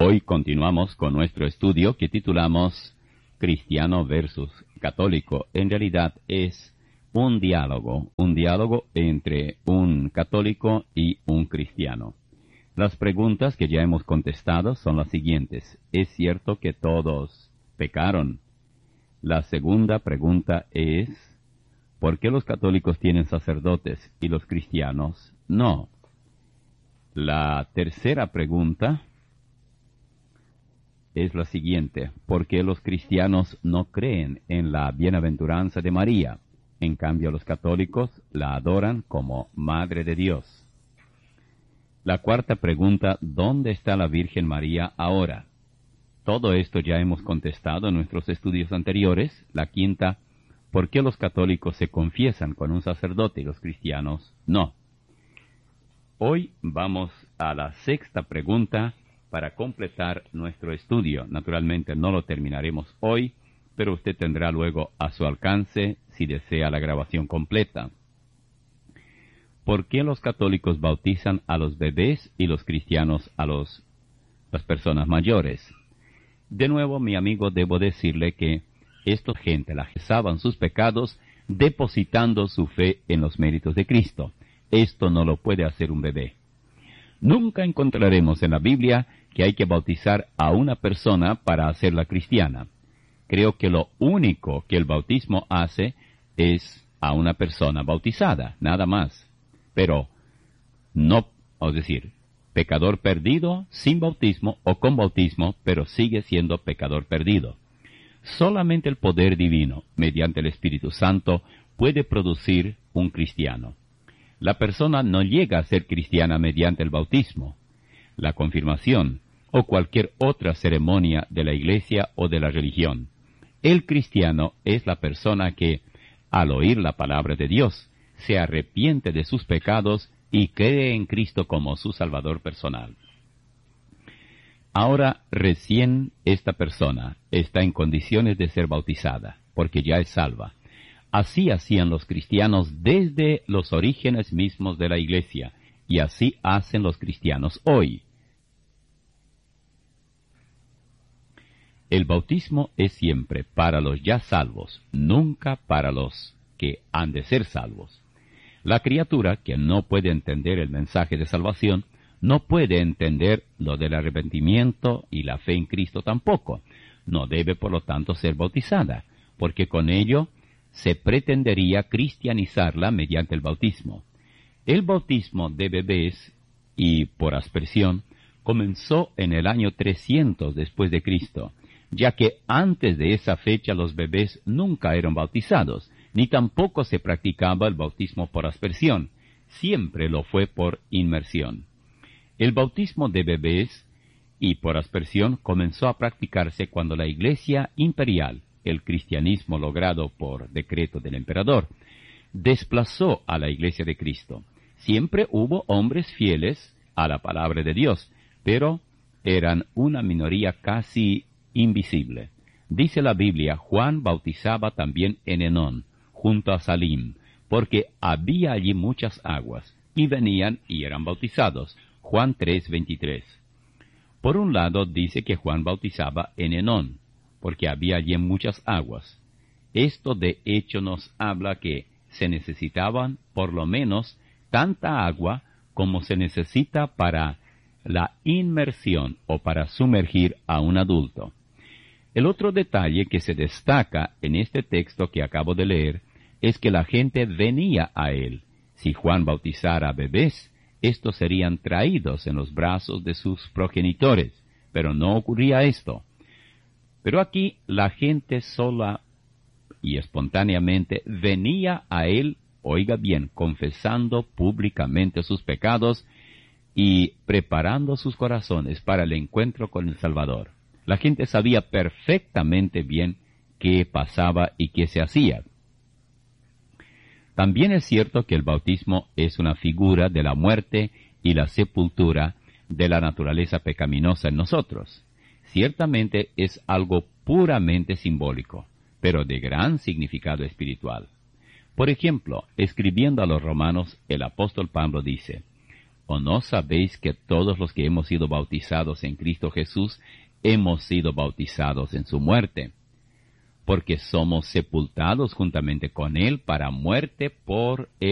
Hoy continuamos con nuestro estudio que titulamos Cristiano versus Católico. En realidad es un diálogo entre un católico y un cristiano. Las preguntas que ya hemos contestado son las siguientes. ¿Es cierto que todos pecaron? La segunda pregunta es, ¿por qué los católicos tienen sacerdotes y los cristianos no? La tercera pregunta es la siguiente. ¿Por qué los cristianos no creen en la bienaventuranza de María? En cambio, los católicos la adoran como Madre de Dios. La cuarta pregunta, ¿dónde está la Virgen María ahora? Todo esto ya hemos contestado en nuestros estudios anteriores. La quinta, ¿por qué los católicos se confiesan con un sacerdote y los cristianos no? Hoy vamos a la sexta pregunta para completar nuestro estudio. Naturalmente no lo terminaremos hoy, pero usted tendrá luego a su alcance si desea la grabación completa. ¿Por qué los católicos bautizan a los bebés y los cristianos a las personas mayores? De nuevo, mi amigo, debo decirle que esta gente confesaban sus pecados depositando su fe en los méritos de Cristo. Esto no lo puede hacer un bebé. Nunca encontraremos en la Biblia que hay que bautizar a una persona para hacerla cristiana. Creo que lo único que el bautismo hace es a una persona bautizada, nada más. Pero no, es decir, pecador perdido sin bautismo o con bautismo, pero sigue siendo pecador perdido. Solamente el poder divino, mediante el Espíritu Santo, puede producir un cristiano. La persona no llega a ser cristiana mediante el bautismo, la confirmación o cualquier otra ceremonia de la iglesia o de la religión. El cristiano es la persona que, al oír la palabra de Dios, se arrepiente de sus pecados y cree en Cristo como su Salvador personal. Ahora recién esta persona está en condiciones de ser bautizada, porque ya es salva. Así hacían los cristianos desde los orígenes mismos de la Iglesia, y así hacen los cristianos hoy. El bautismo es siempre para los ya salvos, nunca para los que han de ser salvos. La criatura que no puede entender el mensaje de salvación, no puede entender lo del arrepentimiento y la fe en Cristo tampoco. No debe, por lo tanto, ser bautizada, porque con ello se pretendería cristianizarla mediante el bautismo. El bautismo de bebés y por aspersión comenzó en el año 300 después de Cristo, ya que antes de esa fecha los bebés nunca eran bautizados, ni tampoco se practicaba el bautismo por aspersión, siempre lo fue por inmersión. El bautismo de bebés y por aspersión comenzó a practicarse cuando la Iglesia imperial, el cristianismo logrado por decreto del emperador, desplazó a la Iglesia de Cristo. Siempre hubo hombres fieles a la palabra de Dios, pero eran una minoría casi invisible. Dice la Biblia, Juan bautizaba también en Enón, junto a Salim, porque había allí muchas aguas, y venían y eran bautizados. Juan 3:23. Por un lado dice que Juan bautizaba en Enón, porque había allí muchas aguas. Esto de hecho nos habla que se necesitaban por lo menos tanta agua como se necesita para la inmersión o para sumergir a un adulto. El otro detalle que se destaca en este texto que acabo de leer es que la gente venía a él. Si Juan bautizara a bebés, estos serían traídos en los brazos de sus progenitores, pero no ocurría esto. Pero aquí la gente sola y espontáneamente venía a él, oiga bien, confesando públicamente sus pecados y preparando sus corazones para el encuentro con el Salvador. La gente sabía perfectamente bien qué pasaba y qué se hacía. También es cierto que el bautismo es una figura de la muerte y la sepultura de la naturaleza pecaminosa en nosotros. Ciertamente es algo puramente simbólico, pero de gran significado espiritual. Por ejemplo, escribiendo a los romanos, el apóstol Pablo dice, ¿O no sabéis que todos los que hemos sido bautizados en Cristo Jesús hemos sido bautizados en su muerte? Porque somos sepultados juntamente con Él para muerte por